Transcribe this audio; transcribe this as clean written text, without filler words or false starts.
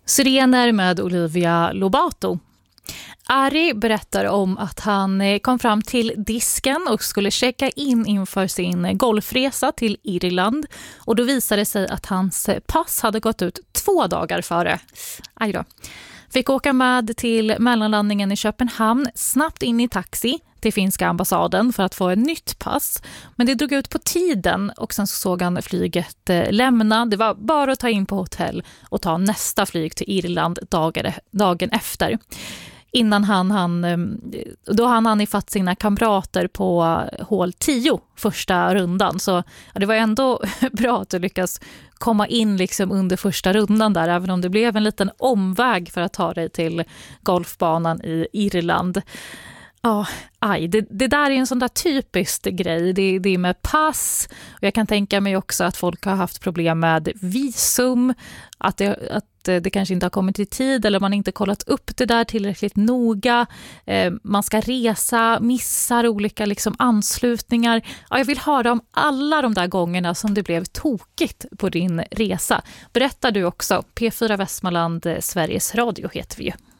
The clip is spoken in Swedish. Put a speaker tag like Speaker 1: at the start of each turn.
Speaker 1: Sirener med Olivia Lobato. Ari berättar om att han kom fram till disken och skulle checka in inför sin golfresa till Irland. Och då visade det sig att hans pass hade gått ut 2 dagar före. Aj då. Fick åka med till mellanlandningen i Köpenhamn, snabbt in i taxi till finska ambassaden för att få ett nytt pass. Men det drog ut på tiden och sen såg han flyget lämna. Det var bara att ta in på hotell och ta nästa flyg till Irland dagen efter. Innan han ifatt sina kamrater på hål 10 första rundan. Så ja, det var ändå bra att du lyckas komma in liksom under första rundan där, även om det blev en liten omväg för att ta dig till golfbanan i Irland. Ja, det där är en sån där typisk grej. Det är med pass. Och jag kan tänka mig också att folk har haft problem med visum. Att det kanske inte har kommit i tid eller man inte kollat upp det där tillräckligt noga. Man ska resa, missar olika liksom anslutningar. Ja, jag vill höra om alla de där gångerna som det blev tokigt på din resa. Berättar du också. P4 Västmanland, Sveriges Radio heter vi ju.